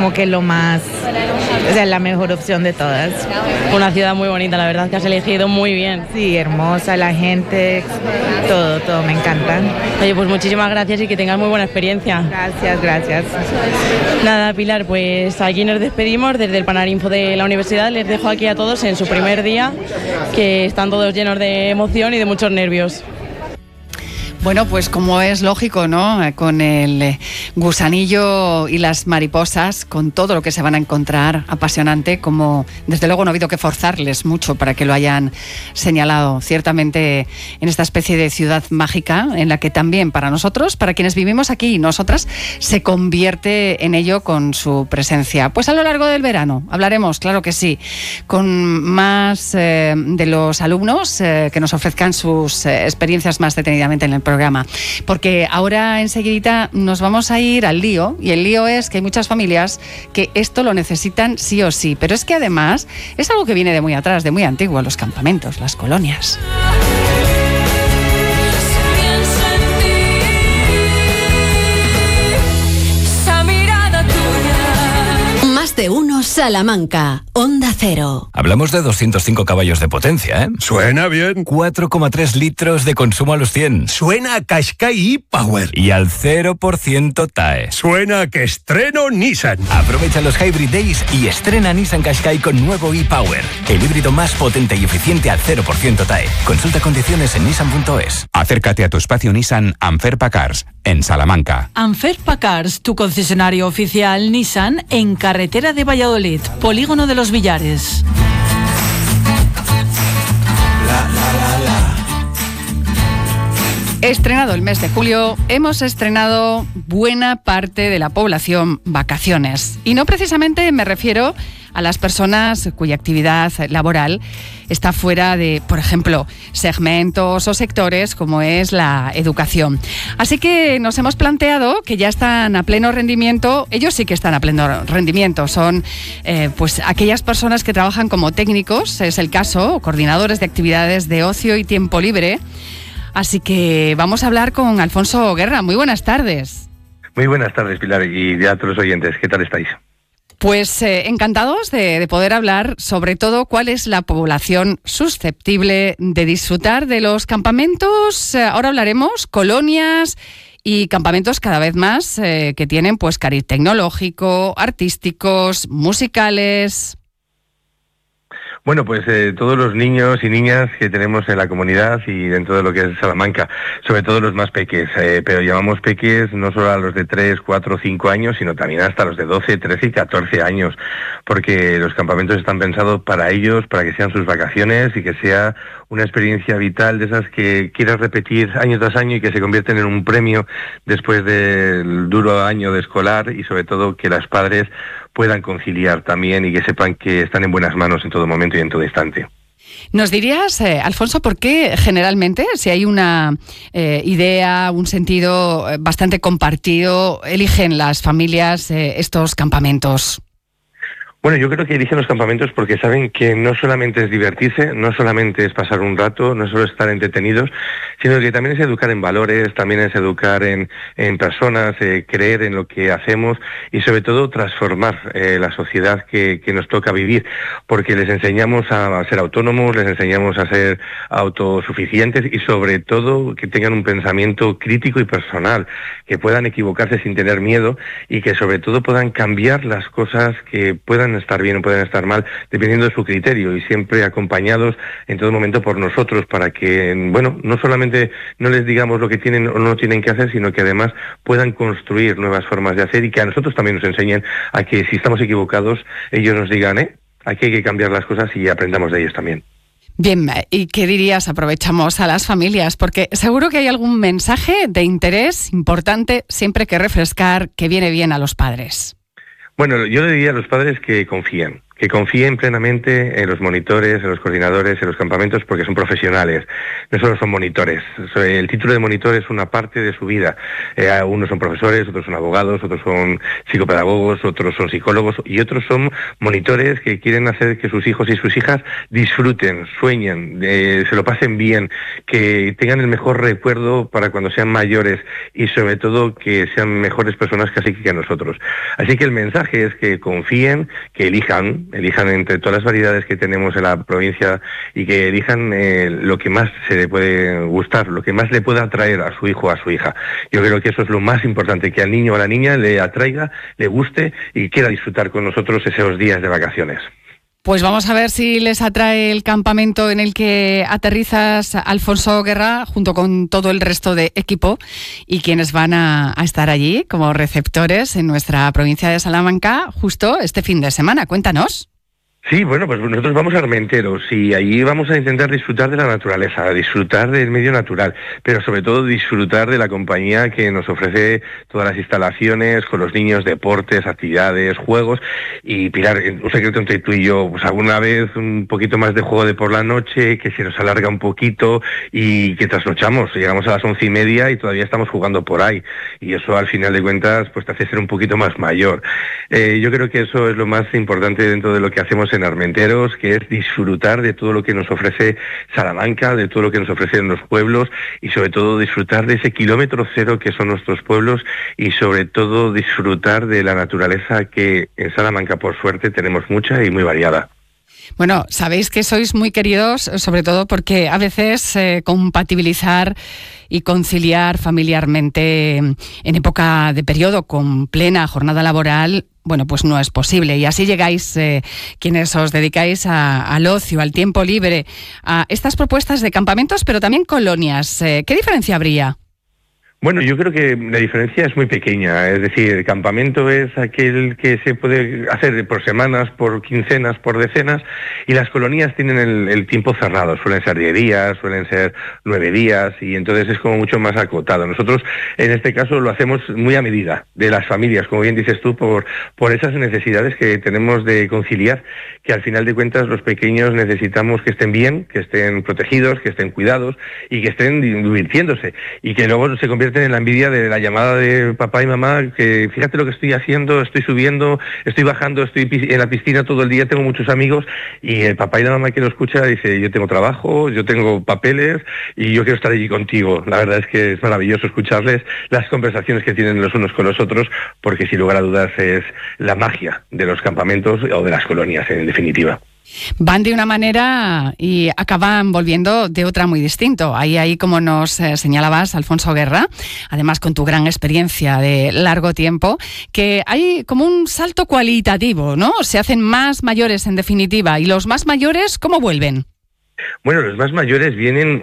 como que lo más, o sea, la mejor opción de todas. Una ciudad muy bonita, la verdad que has elegido muy bien. Sí, hermosa, la gente, todo me encanta. Oye, pues muchísimas gracias y que tengas muy buena experiencia. Gracias. Nada, Pilar, pues aquí nos despedimos desde el Panarinfo de la universidad. Les dejo aquí a todos en su primer día, que están todos llenos de emoción y de muchos nervios. Bueno, pues como es lógico, ¿no? Con el gusanillo y las mariposas, con todo lo que se van a encontrar, apasionante, como desde luego no ha habido que forzarles mucho para que lo hayan señalado. Ciertamente en esta especie de ciudad mágica, en la que también para nosotros, para quienes vivimos aquí y nosotras, se convierte en ello con su presencia. Pues a lo largo del verano hablaremos, claro que sí, con más de los alumnos que nos ofrezcan sus experiencias más detenidamente en el programa, porque ahora enseguidita nos vamos a ir al lío, y el lío es que hay muchas familias que esto lo necesitan sí o sí, pero es que además es algo que viene de muy atrás, de muy antiguo, los campamentos, las colonias. Más de uno Salamanca, Onda Cero. Hablamos de 205 caballos de potencia, ¿eh? Suena bien. 4,3 litros de consumo a los 100. Suena a Qashqai e-Power. Y al 0% TAE. Suena a que estreno Nissan. Aprovecha los Hybrid Days y estrena Nissan Qashqai con nuevo e-Power. El híbrido más potente y eficiente al 0% TAE. Consulta condiciones en nissan.es. Acércate a tu espacio Nissan Anferpa Cars, en Salamanca. Anferpa Cars, tu concesionario oficial Nissan en carretera de Valladolid, Polígono de los Villares. Estrenado el mes de julio, hemos estrenado buena parte de la población vacaciones. Y no precisamente me refiero a las personas cuya actividad laboral está fuera de, por ejemplo, segmentos o sectores como es la educación. Así que nos hemos planteado que ya están a pleno rendimiento, ellos sí que están a pleno rendimiento, son pues aquellas personas que trabajan como técnicos, es el caso, o coordinadores de actividades de ocio y tiempo libre. Así que vamos a hablar con Alfonso Guerra. Muy buenas tardes. Muy buenas tardes, Pilar, y a todos los oyentes. ¿Qué tal estáis? Pues encantados de poder hablar sobre todo cuál es la población susceptible de disfrutar de los campamentos. Ahora hablaremos colonias y campamentos cada vez más que tienen pues cariz tecnológico, artísticos, musicales. Bueno, pues todos los niños y niñas que tenemos en la comunidad y dentro de lo que es Salamanca, sobre todo los más peques, pero llamamos peques no solo a los de 3, 4, 5 años, sino también hasta los de 12, 13 y 14 años, porque los campamentos están pensados para ellos, para que sean sus vacaciones y que sea una experiencia vital de esas que quieras repetir año tras año y que se convierten en un premio después del duro año de escolar, y sobre todo que los padres puedan conciliar también y que sepan que están en buenas manos en todo momento y en todo instante. ¿Nos dirías, Alfonso, por qué generalmente, si hay una idea, un sentido bastante compartido, eligen las familias estos campamentos? Bueno, yo creo que eligen los campamentos porque saben que no solamente es divertirse, no solamente es pasar un rato, no es solo estar entretenidos, sino que también es educar en valores, también es educar en personas, creer en lo que hacemos y sobre todo transformar la sociedad que nos toca vivir, porque les enseñamos a ser autónomos, les enseñamos a ser autosuficientes y sobre todo que tengan un pensamiento crítico y personal, que puedan equivocarse sin tener miedo y que sobre todo puedan cambiar las cosas que puedan estar bien o pueden estar mal, dependiendo de su criterio y siempre acompañados en todo momento por nosotros para que, bueno, no solamente no les digamos lo que tienen o no tienen que hacer, sino que además puedan construir nuevas formas de hacer y que a nosotros también nos enseñen a que si estamos equivocados, ellos nos digan, aquí hay que cambiar las cosas y aprendamos de ellos también. Bien, ¿y qué dirías? Aprovechamos a las familias, porque seguro que hay algún mensaje de interés importante siempre que refrescar que viene bien a los padres. Bueno, yo le diría a los padres que confíen que confíen plenamente en los monitores, en los coordinadores, en los campamentos, porque son profesionales, no solo son monitores. El título de monitor es una parte de su vida. Unos son profesores, otros son abogados, otros son psicopedagogos, otros son psicólogos y otros son monitores que quieren hacer que sus hijos y sus hijas disfruten, sueñen, se lo pasen bien, que tengan el mejor recuerdo para cuando sean mayores y sobre todo que sean mejores personas casi que nosotros. Así que el mensaje es que confíen, que elijan entre todas las variedades que tenemos en la provincia y que elijan lo que más se le puede gustar, lo que más le pueda atraer a su hijo o a su hija. Yo creo que eso es lo más importante, que al niño o a la niña le atraiga, le guste y quiera disfrutar con nosotros esos días de vacaciones. Pues vamos a ver si les atrae el campamento en el que aterrizas, Alfonso Guerra, junto con todo el resto de equipo y quienes van a estar allí como receptores en nuestra provincia de Salamanca justo este fin de semana. Cuéntanos. Sí, bueno, pues nosotros vamos a Armenteros y allí vamos a intentar disfrutar de la naturaleza, disfrutar del medio natural, pero sobre todo disfrutar de la compañía que nos ofrece todas las instalaciones, con los niños, deportes, actividades, juegos. Y Pilar, un secreto entre tú y yo, pues alguna vez un poquito más de juego de por la noche, que se nos alarga un poquito y que trasnochamos, llegamos a las 11:30 y todavía estamos jugando por ahí. Y eso al final de cuentas pues te hace ser un poquito más mayor. Yo creo que eso es lo más importante dentro de lo que hacemos en Armenteros, que es disfrutar de todo lo que nos ofrece Salamanca, de todo lo que nos ofrecen los pueblos y sobre todo disfrutar de ese kilómetro cero que son nuestros pueblos y sobre todo disfrutar de la naturaleza que en Salamanca por suerte tenemos mucha y muy variada. Bueno, sabéis que sois muy queridos, sobre todo porque a veces compatibilizar y conciliar familiarmente en época de periodo con plena jornada laboral, bueno, pues no es posible. Y así llegáis, quienes os dedicáis al ocio, al tiempo libre, a estas propuestas de campamentos, pero también colonias. ¿Qué diferencia habría? Bueno, yo creo que la diferencia es muy pequeña, es decir, el campamento es aquel que se puede hacer por semanas, por quincenas, por decenas, y las colonias tienen el tiempo cerrado, suelen ser 10 días, suelen ser 9 días, y entonces es como mucho más acotado. Nosotros, en este caso, lo hacemos muy a medida de las familias, como bien dices tú, por esas necesidades que tenemos de conciliar, que al final de cuentas los pequeños necesitamos que estén bien, que estén protegidos, que estén cuidados, y que estén divirtiéndose, y que luego se convierten en la envidia de la llamada de papá y mamá, que fíjate lo que estoy haciendo, estoy subiendo, estoy bajando, estoy en la piscina todo el día, tengo muchos amigos, y el papá y la mamá que lo escucha dice, yo tengo trabajo, yo tengo papeles y yo quiero estar allí contigo. La verdad es que es maravilloso escucharles las conversaciones que tienen los unos con los otros, porque sin lugar a dudas es la magia de los campamentos o de las colonias en definitiva. Van de una manera y acaban volviendo de otra muy distinto. Ahí como nos señalabas, Alfonso Guerra, además con tu gran experiencia de largo tiempo, que hay como un salto cualitativo, ¿no? Se hacen más mayores en definitiva. ¿Y los más mayores cómo vuelven? Bueno, los más mayores vienen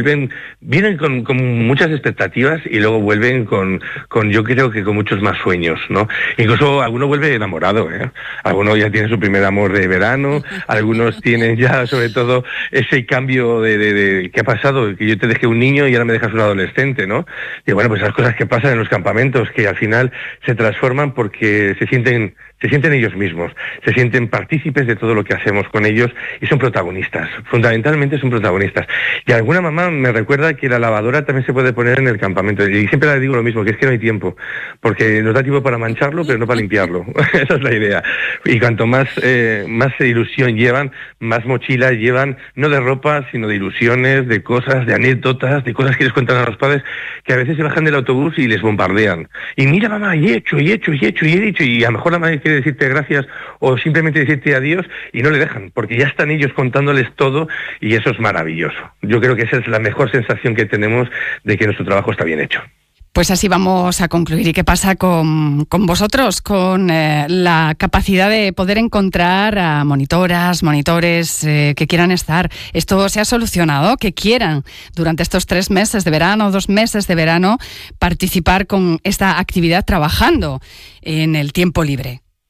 con muchas expectativas y luego vuelven con yo creo que con muchos más sueños, ¿no? Incluso alguno vuelve enamorado, ¿eh? Alguno ya tiene su primer amor de verano, algunos tienen ya sobre todo ese cambio de ¿qué ha pasado? Que yo te dejé un niño y ahora me dejas un adolescente, ¿no? Y bueno, pues esas cosas que pasan en los campamentos, que al final se transforman porque se sienten ellos mismos, se sienten partícipes de todo lo que hacemos con ellos y son protagonistas, fundamentalmente son protagonistas. Y alguna mamá me recuerda que la lavadora también se puede poner en el campamento y siempre le digo lo mismo, que es que no hay tiempo, porque nos da tiempo para mancharlo pero no para limpiarlo. Esa es la idea. Y cuanto más ilusión llevan, más mochilas llevan, no de ropa, sino de ilusiones, de cosas, de anécdotas, de cosas que les cuentan a los padres, que a veces se bajan del autobús y les bombardean. Y mira mamá, y he hecho, y a lo mejor la madre quiere decirte gracias o simplemente decirte adiós y no le dejan, porque ya están ellos contándoles todo y eso es maravilloso. Yo creo que esa es la mejor sensación que tenemos de que nuestro trabajo está bien hecho. Pues así vamos a concluir. ¿Y qué pasa con vosotros? Con la capacidad de poder encontrar a monitoras, monitores que quieran estar. ¿Esto se ha solucionado? Que quieran durante estos 3 meses de verano, 2 meses de verano, participar con esta actividad trabajando en el tiempo libre.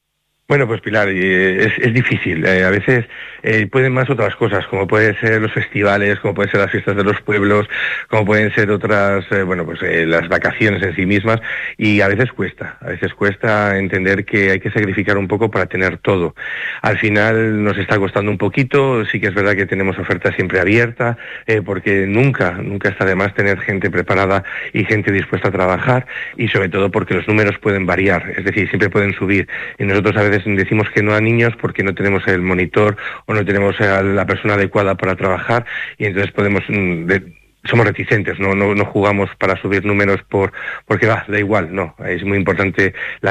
Bueno, pues Pilar, es difícil. A veces pueden más otras cosas, como pueden ser los festivales, como pueden ser las fiestas de los pueblos, como pueden ser otras, las vacaciones en sí mismas, y a veces cuesta entender que hay que sacrificar un poco para tener todo. Al final nos está costando un poquito, sí que es verdad que tenemos oferta siempre abierta, porque nunca está de más tener gente preparada y gente dispuesta a trabajar, y sobre todo porque los números pueden variar, es decir, siempre pueden subir, y nosotros a veces decimos que no a niños porque no tenemos el monitor o no tenemos a la persona adecuada para trabajar, y entonces somos reticentes, no jugamos para subir números porque da igual, no, es muy importante la